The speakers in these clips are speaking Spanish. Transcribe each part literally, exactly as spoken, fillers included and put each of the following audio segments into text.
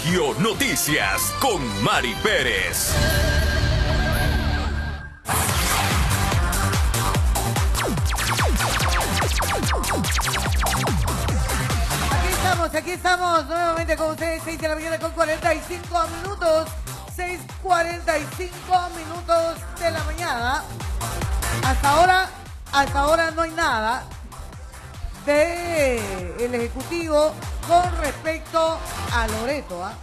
Regio Noticias con Mari Pérez. Aquí estamos, aquí estamos nuevamente con ustedes, seis de la mañana con cuarenta y cinco minutos. seis cuarenta y cinco minutos de la mañana. Hasta ahora, hasta ahora no hay nada de el Ejecutivo con respecto a Loreto, ¿ah?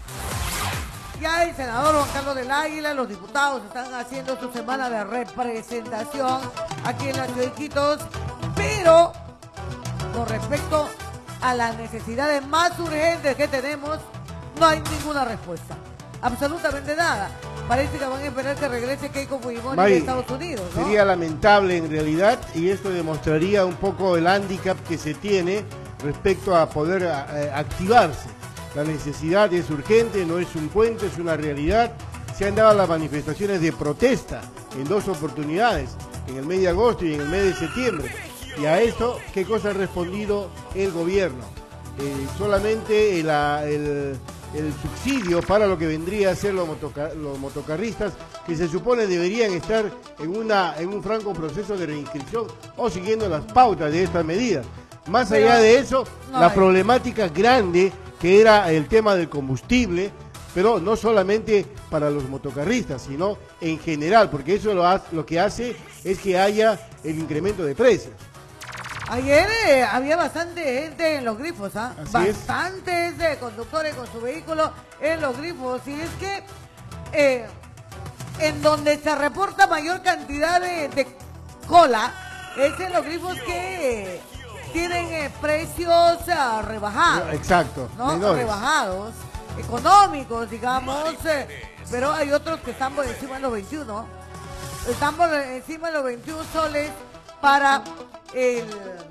Ya el senador Juan Carlos del Águila, los diputados están haciendo su semana de representación aquí en la ciudad de Iquitos, pero con respecto a las necesidades más urgentes que tenemos, no hay ninguna respuesta. Absolutamente nada. Parece que van a esperar que regrese Keiko Fujimori de Estados Unidos, ¿no? Sería lamentable en realidad, y esto demostraría un poco el hándicap que se tiene respecto a poder eh, activarse. La necesidad es urgente, no es un cuento, es una realidad. Se han dado las manifestaciones de protesta en dos oportunidades, en el mes de agosto y en el mes de septiembre. Y a esto, ¿qué cosa ha respondido el gobierno? Eh, solamente el, el, el subsidio para lo que vendría a ser los, motocar, los motocarristas, que se supone deberían estar en, una, en un franco proceso de reinscripción o siguiendo las pautas de esta medida. Más Pero, allá de eso, no la hay. problemática grande que era el tema del combustible, pero no solamente para los motocarristas, sino en general, porque eso lo, ha, lo que hace es que haya el incremento de precios. Ayer eh, había bastante gente en los grifos, ¿ah? ¿eh? Bastantes es. conductores con su vehículo en los grifos. Y es que eh, en donde se reporta mayor cantidad de, de cola es en los grifos que eh, tienen eh, precios uh, rebajados. Exacto. ¿no? Menores. Rebajados, económicos, digamos. Eh, pero hay otros que están por encima de los veintiuno. Están por encima de los veintiún soles para el,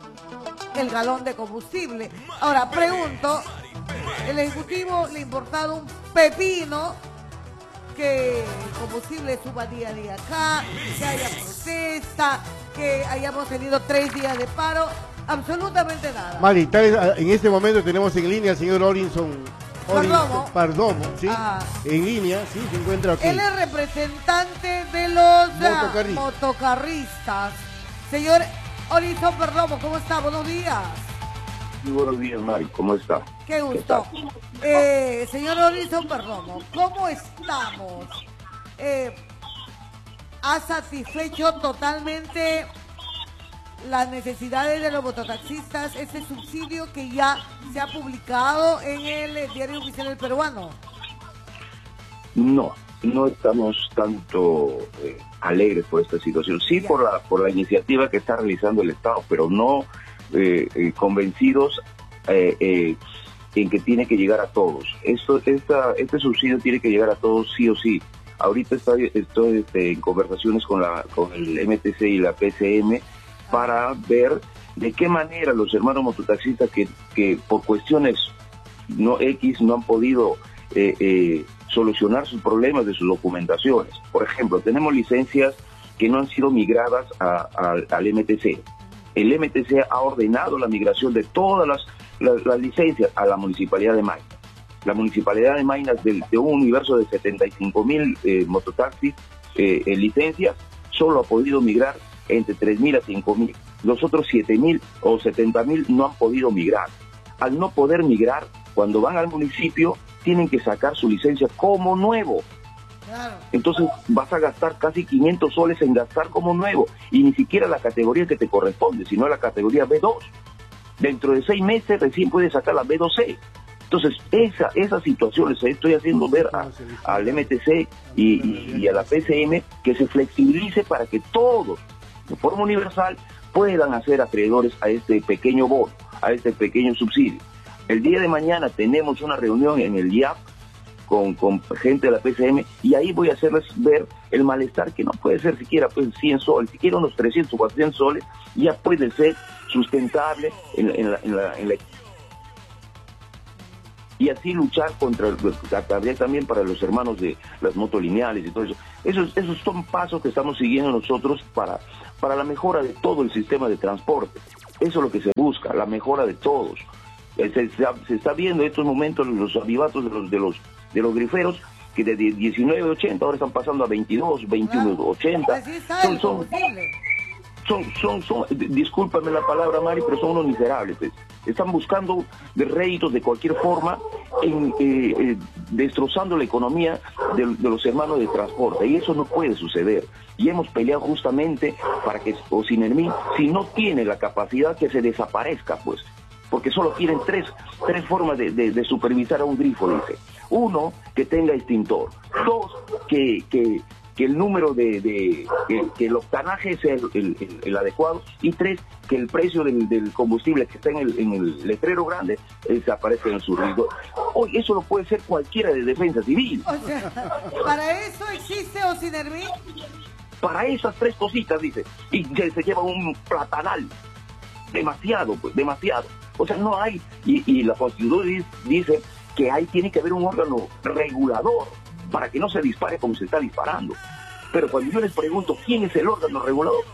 el galón de combustible. Ahora, pregunto, el Ejecutivo le ha importado un pepino que el combustible suba día a día acá, que haya protesta, que hayamos tenido tres días de paro, absolutamente nada. Mari, tal, en este momento tenemos en línea al señor Orinson Pardomo, Pardomo, ¿sí? Ah. En línea, sí, se encuentra aquí. Él es representante de los motocarristas. motocarristas. Señor Orinson Pardomo, ¿cómo está? Buenos días. Muy buenos días, Mari, ¿cómo está? Qué gusto. ¿Qué eh, señor Orinson Perdomo, ¿cómo estamos? Eh, ¿Ha satisfecho totalmente las necesidades de los mototaxistas ese subsidio que ya se ha publicado en el Diario Oficial del Peruano? No, no estamos tanto eh, alegres por esta situación. Sí, yeah. por la por la iniciativa que está realizando el Estado, pero no eh, eh, convencidos eh, eh, en que tiene que llegar a todos. Esto, esta, este subsidio tiene que llegar a todos sí o sí. Ahorita estoy, estoy este, en conversaciones con, la, con el M T C y la P C M para ver de qué manera los hermanos mototaxistas que, que por cuestiones no X no han podido eh, eh, solucionar sus problemas de sus documentaciones. Por ejemplo, tenemos licencias que no han sido migradas a, a, al M T C. El M T C ha ordenado la migración de todas las, las, las licencias a la Municipalidad de Maynas. La Municipalidad de Maynas, de, de un universo de setenta y cinco mil eh, mototaxis eh, en licencias, solo ha podido migrar entre tres mil a cinco mil. Los otros siete mil o setenta mil no han podido migrar. Al no poder migrar, cuando van al municipio, tienen que sacar su licencia como nuevo. Claro. Entonces vas a gastar casi quinientos soles en gastar como nuevo, y ni siquiera la categoría que te corresponde, sino la categoría B dos. Dentro de seis meses recién puedes sacar la B dos C. Entonces, esa, esas situaciones estoy haciendo ver a, al M T C y, y, y a la P C M que se flexibilice para que todos, de forma universal, puedan hacer acreedores a este pequeño bono, a este pequeño subsidio. El día de mañana tenemos una reunión en el I A P con, con gente de la P C M, y ahí voy a hacerles ver el malestar, que no puede ser siquiera pues cien soles, siquiera unos trescientos o cuatrocientos soles, ya puede ser sustentable en, en, la, en, la, en la y así luchar contra el, también para los hermanos de las motolineales y todo eso. Esos, esos son pasos que estamos siguiendo nosotros para, para la mejora de todo el sistema de transporte. Eso es lo que se busca, la mejora de todos. Eh, se, se, se está viendo en estos momentos los avivatos de los, de los, de los griferos, que de diecinueve ochenta ahora están pasando a veintidós, veintiuno ochenta. Así está son, el son, combustible. son, son, son, discúlpame la palabra, Mari, pero son unos miserables. Pues. Están buscando de réditos de cualquier forma, en, eh, eh, destrozando la economía de, de los hermanos de transporte, y eso no puede suceder. Y hemos peleado justamente para que Ocinermín, si no tiene la capacidad, que se desaparezca, pues, porque solo tienen tres, tres formas de, de, de supervisar a un grifo, dice. Uno, que tenga extintor. Dos, que, que, que el número de, de que, que el octanaje sea el, el, el, el adecuado. Y tres, que el precio del, del combustible que está en el, en el letrero grande eh, se aparezca en el surtidor. Hoy eso lo puede ser cualquiera de defensa civil. O sea, ¿para eso existe Ocinermín? Para esas tres cositas, dice. Y se, se lleva un platanal. Demasiado, pues, demasiado. O sea, no hay, y, y la Constitución dice que ahí tiene que haber un órgano regulador para que no se dispare como se está disparando. Pero cuando yo les pregunto quién es el órgano regulador,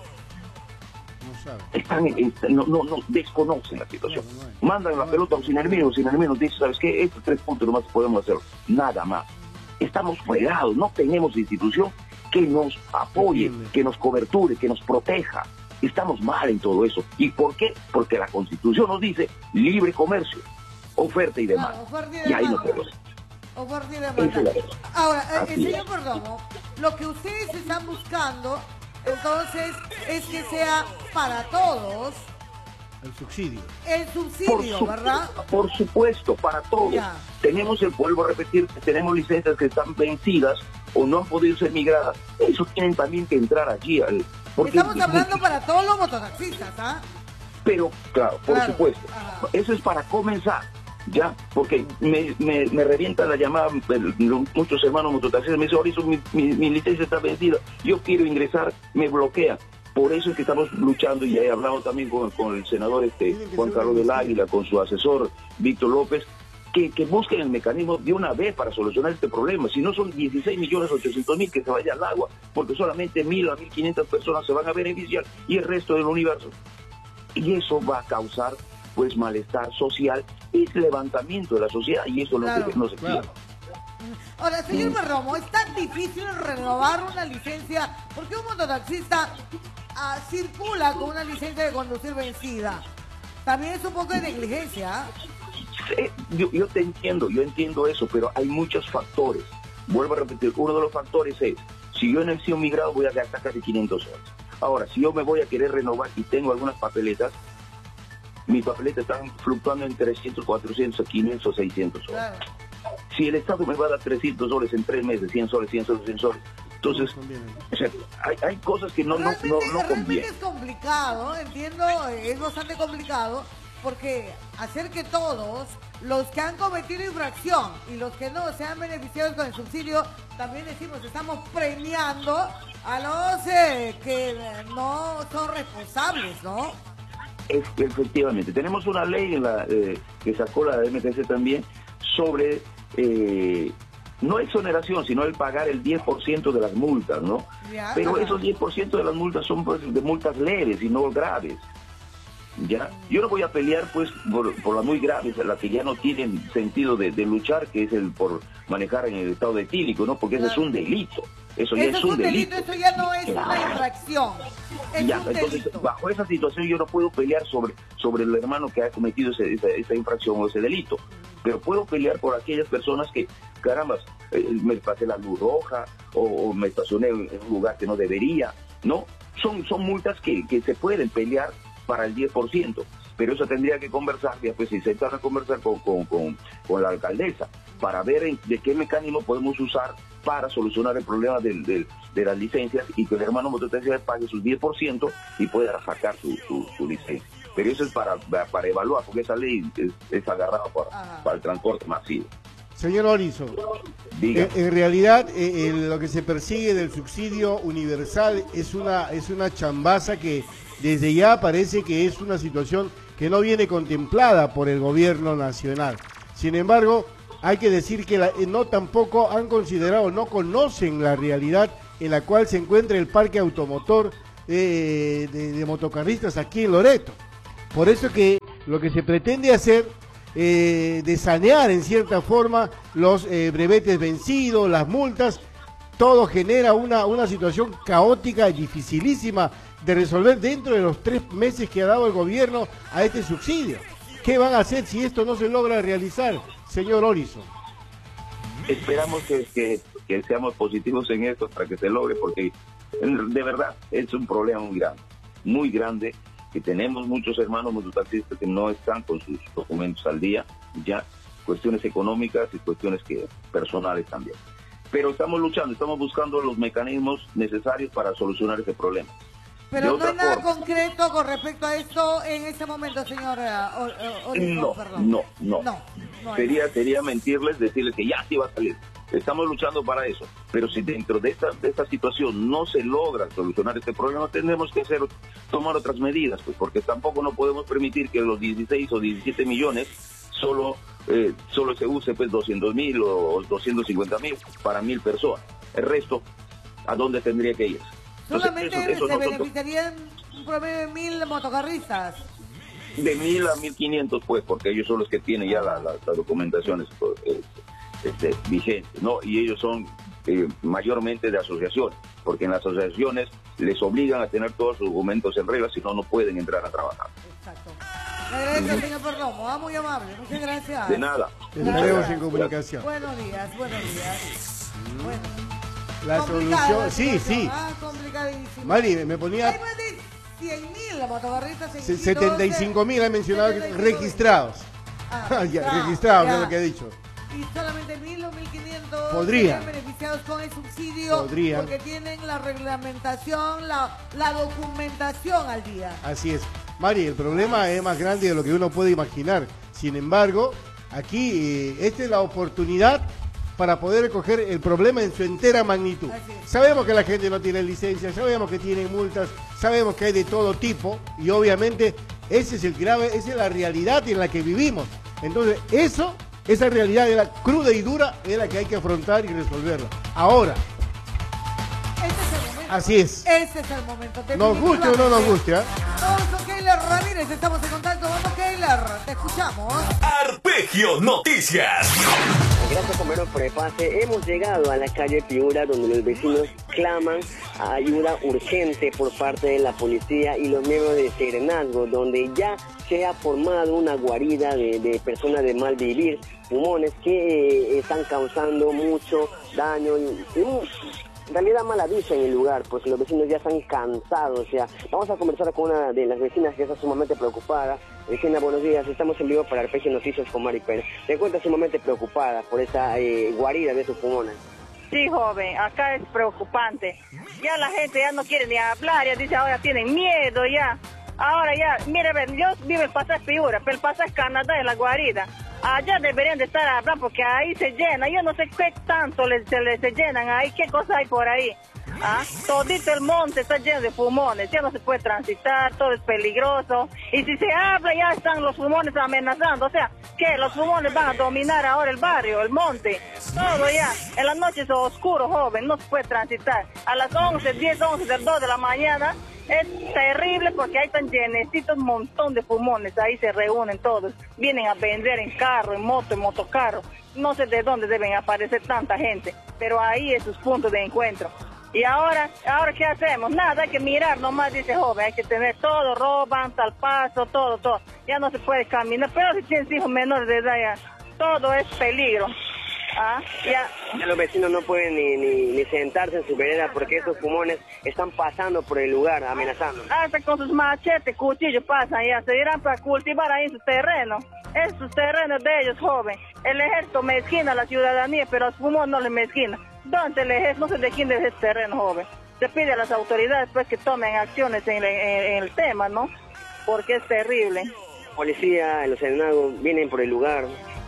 no sabe. Están, están, no, no, no, desconocen la situación. No, no hay. Mandan la pelota a Ocinermín, Ocinermín nos dice, ¿sabes qué? Estos tres puntos nomás podemos hacer, nada más. Estamos fregados, no tenemos institución que nos apoye, que nos coberture, que nos proteja. Estamos mal en todo eso. ¿Y por qué? Porque la Constitución nos dice libre comercio, oferta y demanda. Claro, oferta y, y ahí no tenemos. Oferta y demanda. Ahora, eh, señor Perdomo, lo que ustedes están buscando, entonces, es que sea para todos. El subsidio. El subsidio, por ¿verdad? Por supuesto, para todos. Ya. Tenemos, el vuelvo a repetir, tenemos licencias que están vencidas o no han podido ser migradas. Eso tienen también que entrar allí al... Porque estamos hablando para todos los mototaxistas, ¿ah? Pero, claro, por claro. supuesto. Ajá. Eso es para comenzar, ¿ya? Porque me, me, me revienta la llamada, muchos hermanos mototaxistas me dicen, ahorita mi, mi, mi licencia está vencida, yo quiero ingresar, me bloquea. Por eso es que estamos luchando, y he hablado también con, con el senador este Juan Carlos del Águila, con su asesor Víctor López, que, que busquen el mecanismo de una vez para solucionar este problema. Si no, son dieciséis millones ochocientos mil que se vaya al agua, porque solamente mil a mil quinientas personas se van a beneficiar y el resto del universo. Y eso va a causar, pues, malestar social y levantamiento de la sociedad, y eso claro, no se, no se claro. quiere. Ahora, señor Perdomo, ¿es tan difícil renovar una licencia? Porque un mototaxista uh, circula con una licencia de conducir vencida. También es un poco de negligencia. Sí, yo, yo te entiendo, yo entiendo eso, pero hay muchos factores. Vuelvo a repetir, uno de los factores es, si yo no he sido migrado voy a gastar casi quinientos soles. Ahora, si yo me voy a querer renovar y tengo algunas papeletas, mis papeletas están fluctuando en trescientos, cuatrocientos, quinientos, seiscientos soles. Claro. Si el Estado me va a dar trescientos soles en tres meses, cien soles, cien soles, cien soles, entonces, o sea, hay, hay cosas que no, no, no, no convienen. Es complicado, entiendo, es bastante complicado, porque hacer que todos los que han cometido infracción y los que no se han beneficiado con el subsidio, también decimos, estamos premiando a los eh, que no son responsables, ¿no? Es, efectivamente, tenemos una ley en la, eh, que sacó la M T C también sobre... Eh, no exoneración, sino el pagar el diez por ciento de las multas, ¿no? Ya, pero ajá. Esos diez por ciento de las multas son, pues, de multas leves y no graves, ¿ya? Yo no voy a pelear, pues, por, por las muy graves, las que ya no tienen sentido de, de luchar, que es el por manejar en el estado etílico, ¿no? Porque claro. Eso es un delito. Eso ya eso es un delito. delito. Eso ya no es claro. Una infracción. Es ya, un entonces, delito. Bajo esa situación yo no puedo pelear sobre, sobre el hermano que ha cometido ese, esa, esa infracción o ese delito. Pero puedo pelear por aquellas personas que, caramba, eh, me pasé la luz roja o, o me estacioné en un lugar que no debería, ¿no? Son, son multas que, que se pueden pelear para el diez por ciento, pero eso tendría que conversar, después y sentar a conversar con, con, con, con la alcaldesa para ver en, de qué mecanismo podemos usar para solucionar el problema del, del, de las licencias y que el hermano mototaxista pague sus diez por ciento y pueda sacar su, su, su licencia. Pero eso es para, para evaluar, porque esa ley es, es agarrada para, para el transporte masivo. Señor Orizo, en, en realidad eh, eh, lo que se persigue del subsidio universal es una, es una chambaza que desde ya parece que es una situación que no viene contemplada por el gobierno nacional. Sin embargo, hay que decir que la, eh, no tampoco han considerado, no conocen la realidad en la cual se encuentra el parque automotor eh, de, de motocarristas aquí en Loreto. Por eso que lo que se pretende hacer eh, de sanear en cierta forma los eh, brevetes vencidos, las multas. Todo genera una, una situación caótica y dificilísima de resolver dentro de los tres meses que ha dado el gobierno a este subsidio. ¿Qué van a hacer si esto no se logra realizar, señor Horizon? Esperamos que, que, que seamos positivos en esto para que se logre, porque de verdad es un problema muy grande, muy grande, que tenemos muchos hermanos mototaxistas que no están con sus documentos al día, ya cuestiones económicas y cuestiones que personales también. Pero estamos luchando, estamos buscando los mecanismos necesarios para solucionar ese problema. Pero no hay nada forma, concreto con respecto a esto en este momento, señora Horizon, no, perdón. No, no, no. no sería, sería mentirles decirles que ya sí va a salir. Estamos luchando para eso. Pero si dentro de esta, de esta situación no se logra solucionar este problema, tendremos que hacer, tomar otras medidas, pues, porque tampoco no podemos permitir que los dieciséis o diecisiete millones solo, eh, solo se use pues doscientos mil o doscientos cincuenta mil para mil personas. El resto, ¿a dónde tendría que ir? Solamente Entonces, eso, eso se beneficiarían un promedio de mil motocarristas. De mil a mil quinientos, pues, porque ellos son los que tienen ya la, la, la documentación este, este, vigente, ¿no? Y ellos son eh, mayormente de asociaciones, porque en las asociaciones les obligan a tener todos sus documentos en regla, si no, no pueden entrar a trabajar. Exacto. Le agradezco, uh-huh. señor Perdomo, ah, muy amable, muchas gracias. De nada. Estaremos en comunicación. Buenos días, buenos días. Mm. Bueno. La solución, sí, sí. Ah, complicadísimo. Mari, me ponía... Hay más de cien mil motocarristas en setenta y cinco mil ha mencionado registrados. Ah, ya, ya, registrados, ya. es lo que he dicho. Y solamente mil o mil quinientos podrían beneficiados con el subsidio. Podrían. Porque tienen la reglamentación, la, la documentación al día. Así es. Mari, el problema es más grande de lo que uno puede imaginar. Sin embargo, aquí eh, esta es la oportunidad para poder coger el problema en su entera magnitud. Sabemos que la gente no tiene licencia, sabemos que tienen multas, sabemos que hay de todo tipo y obviamente ese es el grave, esa es la realidad en la que vivimos. Entonces, eso, esa realidad de la cruda y dura es la que hay que afrontar y resolverla. Ahora. Este es el momento. Así es. Ese es el momento. Nos guste o no nos guste, ¿eh? Vamos con Keyler Ramírez, estamos en contacto. Vamos, Keyler, te escuchamos. Arpegio Noticias. Gracias, compañeros, por el pase. Hemos llegado a la calle Piura, donde los vecinos claman a ayuda urgente por parte de la policía y los miembros de Serenazgo, donde ya se ha formado una guarida de, de personas de mal vivir, pulmones que eh, están causando mucho daño y, y en realidad mala vista en el lugar, pues los vecinos ya están cansados. O sea, vamos a conversar con una de las vecinas que está sumamente preocupada. Vecina, buenos días, estamos en vivo para Arpegio Noticias con Mari Pérez. ¿Te encuentras sumamente preocupada por esta eh, guarida de sus pulmones? Sí, joven, acá es preocupante. Ya la gente ya no quiere ni hablar, ya dice ahora tienen miedo ya. Ahora ya, mire, ven, yo vivo en Pasaje Piura, pero el Pasaje Canadá es la guarida. Allá deberían de estar hablando porque ahí se llena. Yo no sé qué tanto le, se, le, se llenan ahí, qué cosa hay por ahí. ¿Ah? Todito el monte está lleno de pulmones, ya no se puede transitar, todo es peligroso. Y si se habla ya están los pulmones amenazando. O sea, ¿qué? Los pulmones van a dominar ahora el barrio, el monte, todo ya. En la noche es oscuro, joven, no se puede transitar. A las once, diez, once, del dos de la mañana es terrible porque ahí están llenecitos un montón de pulmones, ahí se reúnen todos, vienen a vender en carro, en moto, en motocarro. No sé de dónde deben aparecer tanta gente, pero ahí es sus puntos de encuentro. Y ahora, ahora ¿qué hacemos? Nada, hay que mirar nomás, dice joven, hay que tener todo, roban, tal paso, todo, todo. Ya no se puede caminar, pero si tienes hijos menores de edad ya, todo es peligro. Ah, ya. Ya los vecinos no pueden ni, ni, ni sentarse en su vereda porque esos pulmones están pasando por el lugar, amenazando. Hasta con sus machetes, cuchillos pasan ya, se irán para cultivar ahí en su terreno. Es sus terrenos de ellos, joven. El ejército mezquina a la ciudadanía, pero a los pulmones no le mezquina. ¿Dónde el ejército? No se de quién es ese terreno, joven. Se pide a las autoridades pues que tomen acciones en, en, en el tema, ¿no? Porque es terrible. Policía, los serenazgos vienen por el lugar.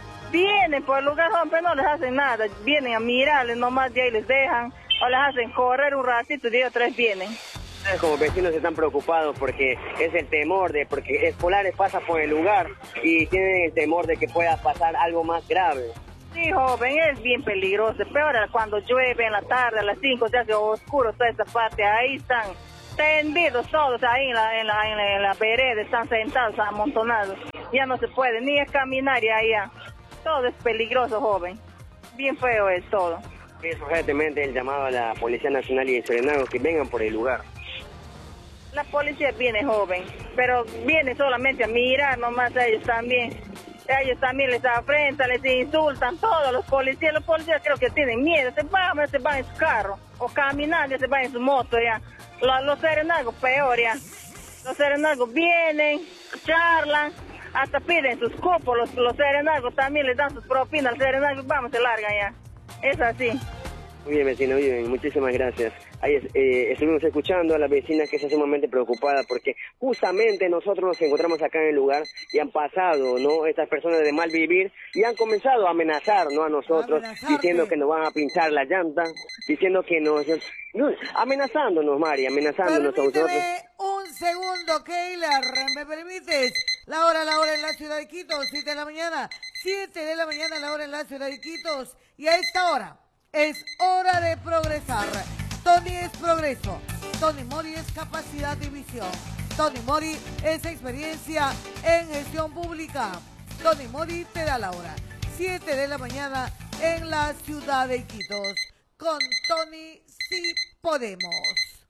Vienen por el lugar, pero no les hacen nada. Vienen a mirarles, nomás de ahí les dejan, o les hacen correr un ratito y de otra vez vienen. Como vecinos están preocupados porque es el temor de, porque Escolares pasa por el lugar y tienen el temor de que pueda pasar algo más grave. Sí, joven, es bien peligroso. Peor cuando llueve en la tarde, a las cinco, se hace oscuro toda esa parte. Ahí están tendidos todos, ahí en la, en la, en la, en la vereda, están sentados, amontonados. Ya no se puede ni a caminar ya, ya. Todo es peligroso, joven. Bien feo es todo. Es urgentemente el llamado a la Policía Nacional y de Serenazgo que vengan por el lugar. La policía viene, joven, pero viene solamente a mirar nomás a ellos también. Ellos también les afrentan, les insultan, todos los policías. Los policías creo que tienen miedo, se van, se van en su carro, o caminando, se van en su moto ya. Los, los serenazgos peor ya. Los serenazgos vienen, charlan, hasta piden sus cupos. Los, los serenazgos también les dan sus propinas. Los serenazgos, vamos, se largan ya. Es así. Muy bien, vecino, muy bien, muchísimas gracias. Ahí eh, estuvimos escuchando a la vecina que está sumamente preocupada porque justamente nosotros nos encontramos acá en el lugar y han pasado, ¿no? Estas personas de mal vivir y han comenzado a amenazar, ¿no? A nosotros, diciendo que nos van a pinchar la llanta, diciendo que nos... No, amenazándonos, Mari, amenazándonos a nosotros. Permíteme un segundo, Keiler, ¿me permites? La hora, la hora en la ciudad de Quito, siete de la mañana, siete de la mañana, la hora en la ciudad de Quito, y a esta hora es hora de progresar. Tony es progreso, Tony Mori es capacidad de visión, Tony Mori es experiencia en gestión pública. Tony Mori te da la hora, siete de la mañana en la ciudad de Iquitos. Con Tony sí podemos.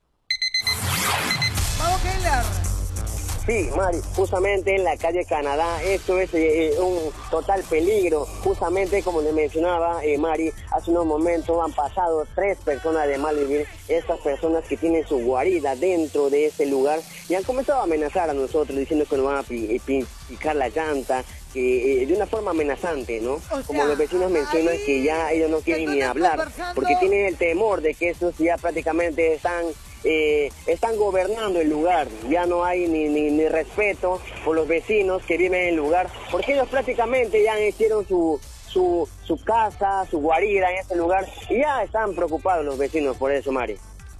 Vamos, Keller. Sí, Mari, justamente en la calle Canadá, esto es eh, un total peligro. Justamente como le mencionaba, eh, Mari, hace unos momentos han pasado tres personas de mal vivir, estas personas que tienen su guarida dentro de este lugar y han comenzado a amenazar a nosotros diciendo que nos van a pi pi picar la llanta, que, eh, de una forma amenazante, ¿no? O sea, como los vecinos mencionan que ya ellos no quieren ni hablar porque tienen el temor de que estos ya prácticamente están... Eh, están gobernando el lugar, ya no hay ni, ni, ni respeto por los vecinos que viven en el lugar, porque ellos prácticamente ya hicieron su, su, su casa, su guarida en este lugar, y ya están preocupados los vecinos por eso, Mari.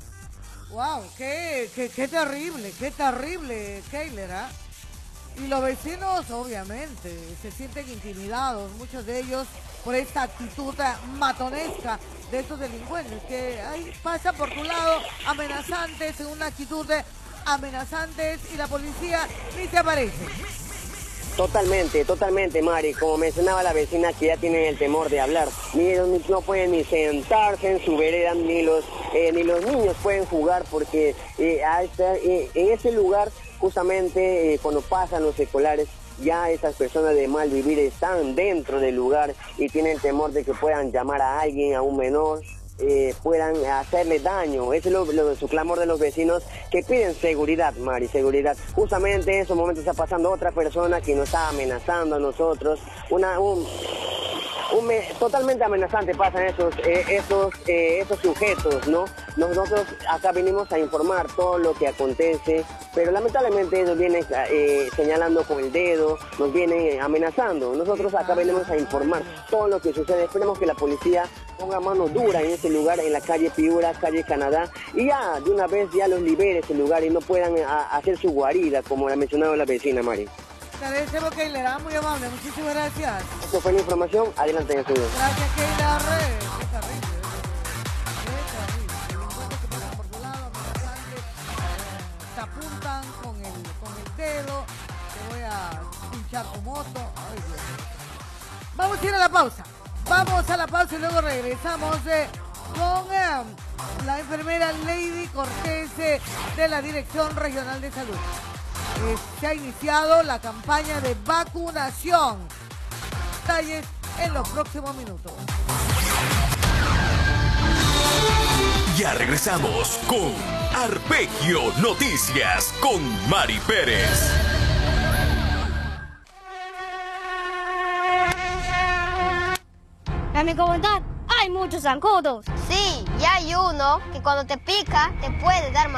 Wow, qué, qué, qué terrible, qué terrible, Keiler, ¿eh? Y los vecinos, obviamente, se sienten intimidados, muchos de ellos, por esta actitud matonesca de estos delincuentes que ahí pasan por tu lado amenazantes, en una actitud de amenazantes y la policía ni se aparece. Totalmente, totalmente, Mari. Como mencionaba la vecina que ya tienen el temor de hablar, ni ellos no pueden ni sentarse en su vereda, ni los, eh, ni los niños pueden jugar porque eh, a esta, eh, en ese lugar justamente eh, cuando pasan los escolares, ya esas personas de mal vivir están dentro del lugar y tienen temor de que puedan llamar a alguien, a un menor, eh, puedan hacerle daño. Ese es lo, lo, su clamor de los vecinos que piden seguridad, Mari, seguridad. Justamente en esos momentos está pasando otra persona que nos está amenazando a nosotros, una... Un, Un me, totalmente amenazante pasan esos, eh, esos, eh, esos sujetos, ¿no? Nosotros acá venimos a informar todo lo que acontece, pero lamentablemente ellos vienen eh, señalando con el dedo, nos vienen amenazando. Nosotros acá venimos a informar todo lo que sucede. Esperemos que la policía ponga mano dura en ese lugar, en la calle Piura, calle Canadá, y ya de una vez ya los libere ese lugar y no puedan a, hacer su guarida, como la mencionaba la vecina, Mari. Te agradecemos, Keiler, muy amable, muchísimas gracias. Esto fue la información, adelante en el estudio. Gracias, Keiler. Qué terrible, qué terrible. Delincuentes que pasan por tu lado, amenazantes, eh, te apuntan con el, con el dedo, te voy a pinchar tu moto. Ay, Dios. Vamos a ir a la pausa. Vamos a la pausa y luego regresamos eh, con eh, la enfermera Lady Cortés eh, de la Dirección Regional de Salud. Eh, se ha iniciado la campaña de vacunación. Detalles en los próximos minutos. Ya regresamos con Arpegio Noticias con Mari Pérez. En mi comunidad hay muchos zancudos. Sí, y hay uno que cuando te pica te puede dar